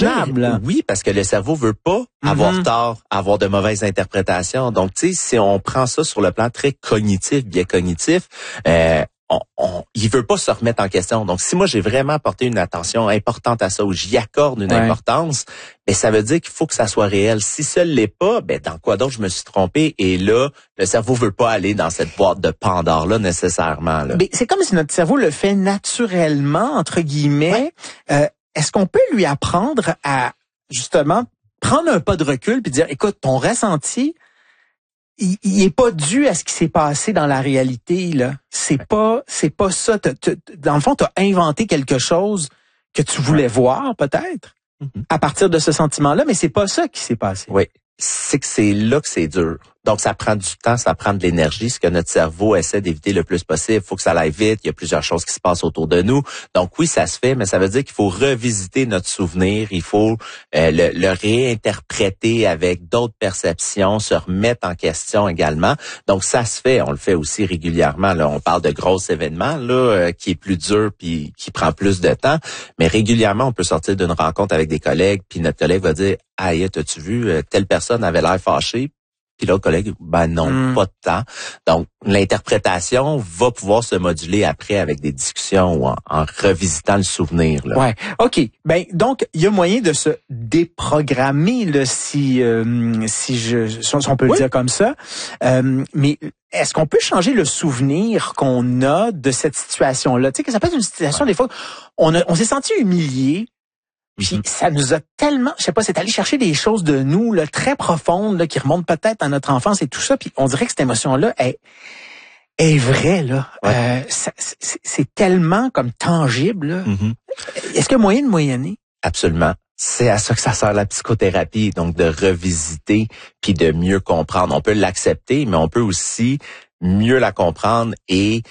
imaginable. Oui, parce que le cerveau veut pas avoir tort, avoir de mauvaises interprétations. Donc, tu sais, si on prend ça sur le plan très cognitif, biais cognitif, il veut pas se remettre en question. Donc, si moi, j'ai vraiment porté une attention importante à ça, ou j'y accorde une importance, ben, ça veut dire qu'il faut que ça soit réel. Si ça l'est pas, ben, dans quoi d'autre je me suis trompé? Et là, le cerveau veut pas aller dans cette boîte de Pandore-là, nécessairement, là. Mais c'est comme si notre cerveau le fait naturellement, entre guillemets. Est-ce qu'on peut lui apprendre à, justement, prendre un pas de recul puis dire, écoute, ton ressenti, il est pas dû à ce qui s'est passé dans la réalité, là. C'est pas ça. Dans le fond, t'as inventé quelque chose que tu voulais voir, peut-être, à partir de ce sentiment-là, mais c'est pas ça qui s'est passé. Oui. C'est que c'est là que c'est dur. Donc, ça prend du temps, ça prend de l'énergie, ce que notre cerveau essaie d'éviter le plus possible. Il faut que ça aille vite, il y a plusieurs choses qui se passent autour de nous. Donc, oui, ça se fait, mais ça veut dire qu'il faut revisiter notre souvenir, il faut le réinterpréter avec d'autres perceptions, se remettre en question également. Donc, ça se fait, on le fait aussi régulièrement. Là, on parle de gros événements là qui est plus dur puis qui prend plus de temps, mais régulièrement, on peut sortir d'une rencontre avec des collègues, puis notre collègue va dire « Aïe, t'as-tu vu, telle personne avait l'air fâchée ». Puis l'autre collègue, ben non, pas de temps. Donc, l'interprétation va pouvoir se moduler après avec des discussions ou en revisitant le souvenir. Là. Ouais, OK. Ben donc, il y a moyen de se déprogrammer, là, si on peut le dire comme ça. Mais est-ce qu'on peut changer le souvenir qu'on a de cette situation-là? Tu sais, que ça peut être une situation, des fois, on s'est senti humilié. Puis ça nous a tellement, je sais pas, c'est allé chercher des choses de nous là, très profondes là, qui remontent peut-être à notre enfance et tout ça. Puis on dirait que cette émotion-là est vraie là. Ouais. C'est tellement comme tangible. Là. Est-ce qu'il y a moyen de moyenner? Absolument. C'est à ça que ça sert la psychothérapie, donc de revisiter puis de mieux comprendre. On peut l'accepter, mais on peut aussi mieux la comprendre et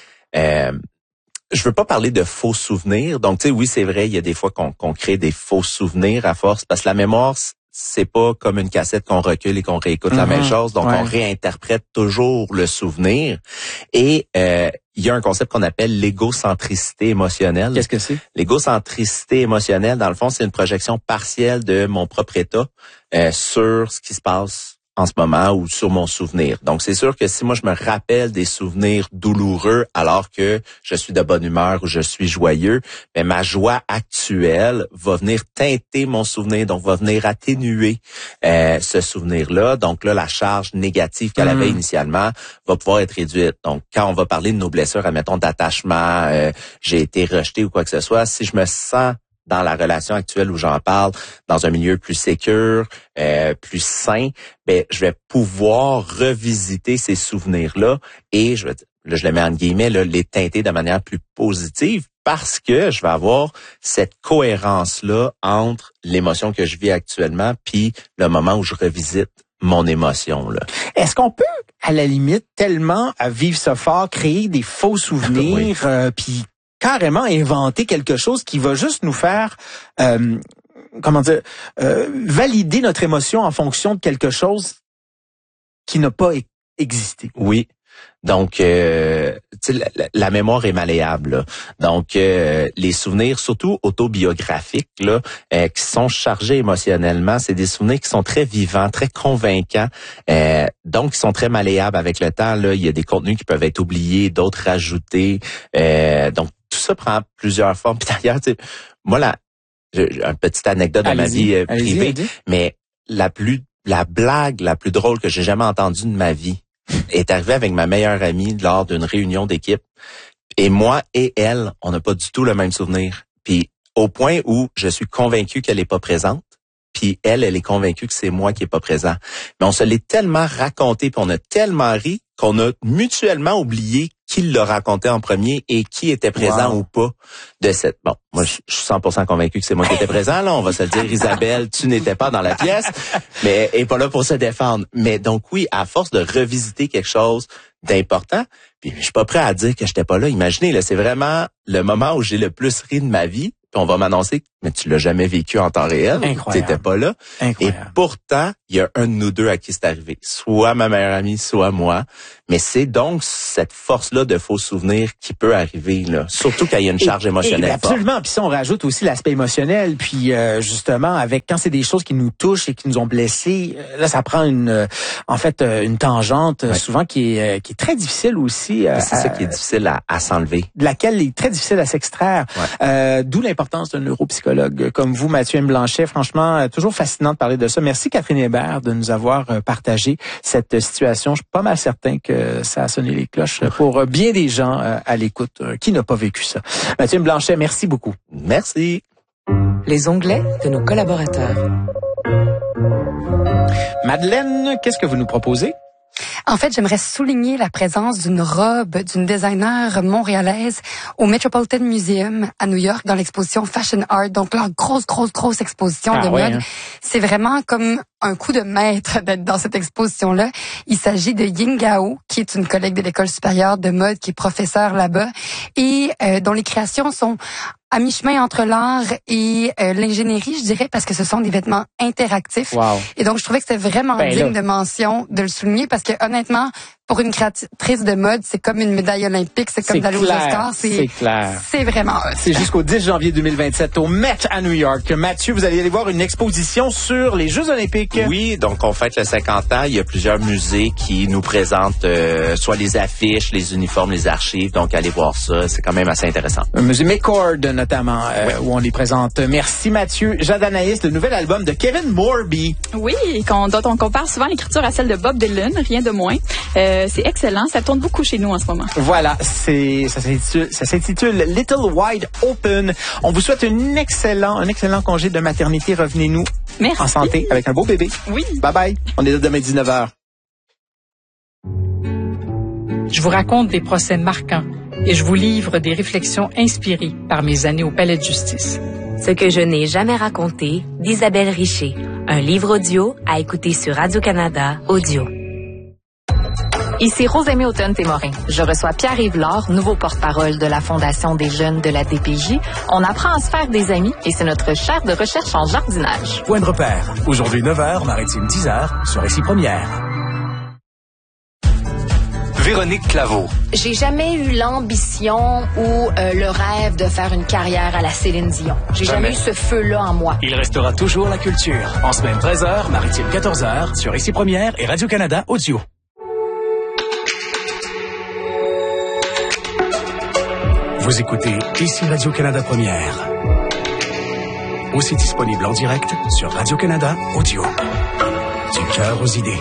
je veux pas parler de faux souvenirs. Donc, tu sais, oui, c'est vrai, il y a des fois qu'on crée des faux souvenirs à force, parce que la mémoire, c'est pas comme une cassette qu'on recule et qu'on réécoute la même chose. Donc, on réinterprète toujours le souvenir. Et il y a un concept qu'on appelle l'égocentricité émotionnelle. Qu'est-ce que c'est? L'égocentricité émotionnelle, dans le fond, c'est une projection partielle de mon propre état sur ce qui se passe en ce moment ou sur mon souvenir. Donc, c'est sûr que si moi, je me rappelle des souvenirs douloureux alors que je suis de bonne humeur ou je suis joyeux, mais ma joie actuelle va venir teinter mon souvenir, donc va venir atténuer ce souvenir-là. Donc là, la charge négative qu'elle avait initialement va pouvoir être réduite. Donc, quand on va parler de nos blessures, admettons d'attachement, j'ai été rejeté ou quoi que ce soit, si je me sens dans la relation actuelle où j'en parle, dans un milieu plus sécure, plus sain, ben je vais pouvoir revisiter ces souvenirs-là et je le mets en guillemets, là, les teinter de manière plus positive parce que je vais avoir cette cohérence-là entre l'émotion que je vis actuellement puis le moment où je revisite mon émotion. Là. Est-ce qu'on peut, à la limite, tellement à vivre ça fort, créer des faux souvenirs, puis carrément inventer quelque chose qui va juste nous faire, valider notre émotion en fonction de quelque chose qui n'a pas existé. Oui. Donc, la mémoire est malléable. Là. Donc, les souvenirs, surtout autobiographiques, là, qui sont chargés émotionnellement, c'est des souvenirs qui sont très vivants, très convaincants, donc qui sont très malléables avec le temps. Là, il y a des contenus qui peuvent être oubliés, d'autres rajoutés. Donc, tout ça prend plusieurs formes. Puis d'ailleurs, moi, j'ai une petite anecdote de ma vie privée, mais la blague la plus drôle que j'ai jamais entendue de ma vie est arrivée avec ma meilleure amie lors d'une réunion d'équipe. Et moi et elle, on n'a pas du tout le même souvenir. Puis au point où je suis convaincu qu'elle est pas présente, puis elle est convaincue que c'est moi qui est pas présent. Mais on se l'est tellement raconté, puis on a tellement ri qu'on a mutuellement oublié qui l'a raconté en premier et qui était présent ou pas de cette... Bon, moi, je suis 100% convaincu que c'est moi qui étais présent. Là, on va se le dire, Isabelle, tu n'étais pas dans la pièce, mais elle est pas là pour se défendre. Mais donc oui, à force de revisiter quelque chose d'important, puis je suis pas prêt à dire que j'étais pas là. Imaginez, là, c'est vraiment le moment où j'ai le plus ri de ma vie. Puis on va m'annoncer, mais tu l'as jamais vécu en temps réel. Tu n'étais pas là. Incroyable. Et pourtant, il y a un de nous deux à qui c'est arrivé. Soit ma meilleure amie, soit moi. Mais c'est donc cette force-là de faux souvenirs qui peut arriver, là, surtout quand il y a une charge émotionnelle. Absolument. Puis ça, on rajoute aussi l'aspect émotionnel. Puis justement, avec quand c'est des choses qui nous touchent et qui nous ont blessés, là, ça prend une tangente souvent qui est très difficile aussi. C'est ça qui est difficile à s'enlever. De laquelle il est très difficile à s'extraire. Ouais. D'où l'importance d'un neuropsychologue comme vous, Mathieu M. Blanchet. Franchement, toujours fascinant de parler de ça. Merci Catherine Hébert de nous avoir partagé cette situation. Je suis pas mal certain que ça a sonné les cloches pour bien des gens à l'écoute qui n'ont pas vécu ça. Mathieu M. Blanchet, merci beaucoup. Merci. Les onglets de nos collaborateurs. Madeleine, qu'est-ce que vous nous proposez? En fait, j'aimerais souligner la présence d'une robe d'une designer montréalaise au Metropolitan Museum à New York dans l'exposition Fashion Art. Donc, leur grosse exposition de mode. Hein. C'est vraiment comme un coup de maître d'être dans cette exposition-là. Il s'agit de Ying Gao, qui est une collègue de l'école supérieure de mode, qui est professeure là-bas, et dont les créations sont à mi-chemin entre l'art et l'ingénierie, je dirais, parce que ce sont des vêtements interactifs. Wow. Et donc, je trouvais que c'était vraiment digne de mention de le souligner, parce que honnêtement, pour une créatrice de mode, c'est comme une médaille olympique, c'est comme d'aller aux Oscars. C'est clair. C'est vraiment hot. C'est jusqu'au 10 janvier 2027 au Met à New York. Mathieu, vous allez aller voir une exposition sur les Jeux olympiques. Oui, donc on fête le 50 ans. Il y a plusieurs musées qui nous présentent soit les affiches, les uniformes, les archives. Donc, allez voir ça. C'est quand même assez intéressant. Un musée McCord, notamment, où on les présente. Merci Mathieu. Jade Anaïs, le nouvel album de Kevin Morby. Oui, dont on compare souvent l'écriture à celle de Bob Dylan, rien de moins. C'est excellent, ça tourne beaucoup chez nous en ce moment. Voilà, ça s'intitule Little Wide Open. On vous souhaite un excellent congé de maternité. Revenez-nous en santé avec un beau bébé. Oui. Bye bye. On est là demain 19h. Je vous raconte des procès marquants et je vous livre des réflexions inspirées par mes années au Palais de justice. Ce que je n'ai jamais raconté d'Isabelle Richer. Un livre audio à écouter sur Radio-Canada Audio. Ici Rosemée Automne-Témorin. Je reçois Pierre-Yves Laure, nouveau porte-parole de la Fondation des jeunes de la DPJ. On apprend à se faire des amis et c'est notre chef de recherche en jardinage. Point de repère. Aujourd'hui 9h, Maritime 10h, sur Ici Première. Véronique Claveau. J'ai jamais eu l'ambition ou le rêve de faire une carrière à la Céline Dion. J'ai jamais eu ce feu-là en moi. Il restera toujours la culture. En semaine 13h, Maritime 14h, sur Ici Première et Radio-Canada Audio. Vous écoutez Ici Radio-Canada Première. Aussi disponible en direct sur Radio-Canada Audio. Du cœur aux idées.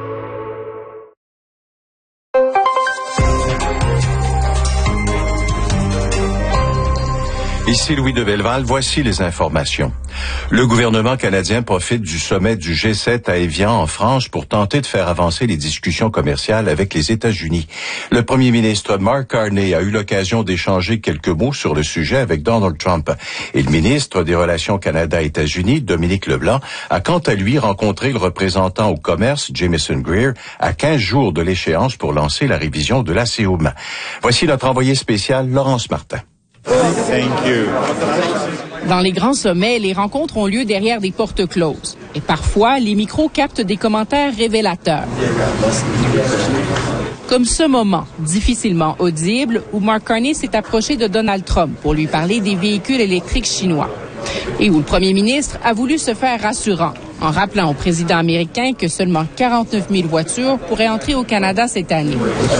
Ici Louis de Belleval, voici les informations. Le gouvernement canadien profite du sommet du G7 à Évian en France pour tenter de faire avancer les discussions commerciales avec les États-Unis. Le premier ministre Mark Carney a eu l'occasion d'échanger quelques mots sur le sujet avec Donald Trump. Et le ministre des Relations Canada-États-Unis, Dominique Leblanc, a quant à lui rencontré le représentant au commerce, Jamieson Greer, à 15 jours de l'échéance pour lancer la révision de la CEUM. Voici notre envoyé spécial, Laurence Martin. Thank you. Dans les grands sommets, les rencontres ont lieu derrière des portes closes. Et parfois, les micros captent des commentaires révélateurs. Comme ce moment, difficilement audible, où Mark Carney s'est approché de Donald Trump pour lui parler des véhicules électriques chinois. Et où le premier ministre a voulu se faire rassurant, en rappelant au président américain que seulement 49 000 voitures pourraient entrer au Canada cette année.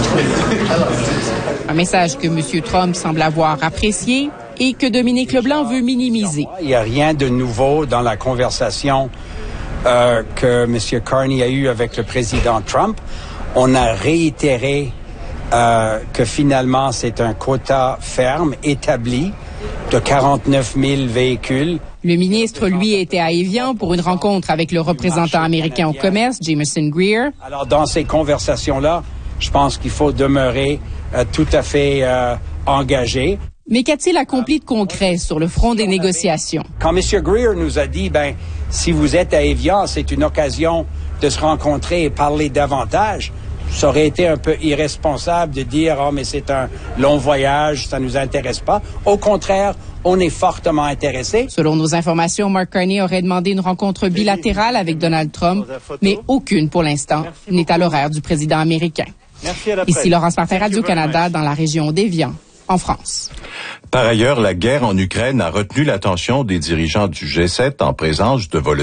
Un message que M. Trump semble avoir apprécié et que Dominique Leblanc veut minimiser. Il n'y a rien de nouveau dans la conversation que M. Carney a eue avec le président Trump. On a réitéré que finalement c'est un quota ferme établi de 49 000 véhicules. Le ministre, lui, était à Évian pour une rencontre avec le représentant américain au commerce, Jamieson Greer. Alors, dans ces conversations-là, je pense qu'il faut demeurer tout à fait engagé. Mais qu'a-t-il accompli de concret sur le front des négociations? Quand M. Greer nous a dit, si vous êtes à Évian, c'est une occasion de se rencontrer et parler davantage, ça aurait été un peu irresponsable de dire, mais c'est un long voyage, ça nous intéresse pas. Au contraire, on est fortement intéressé. Selon nos informations, Mark Carney aurait demandé une rencontre bilatérale avec Donald Trump, mais aucune pour l'instant n'est à l'horaire du président américain. Merci, à la Ici Laurence Martin, Radio-Canada, dans la région d'Évian, en France. Par ailleurs, la guerre en Ukraine a retenu l'attention des dirigeants du G7 en présence de volontaires